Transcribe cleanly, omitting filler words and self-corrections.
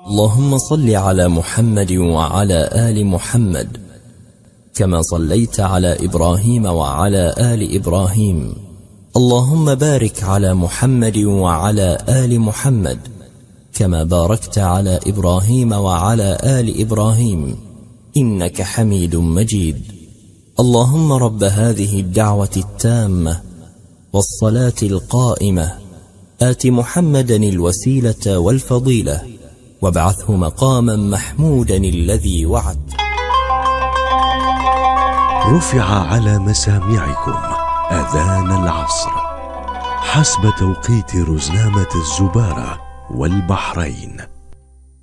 اللهم صل على محمد وعلى آل محمد كما صليت على إبراهيم وعلى آل إبراهيم. اللهم بارك على محمد وعلى آل محمد كما باركت على إبراهيم وعلى آل إبراهيم إنك حميد مجيد. اللهم رب هذه الدعوة التامة والصلاة القائمة آت محمدا الوسيلة والفضيلة وابعثه مقاما محمودا الذي وعد. رفع على مسامعكم أذان العصر حسب توقيت رزنامة الزبارة والبحرين.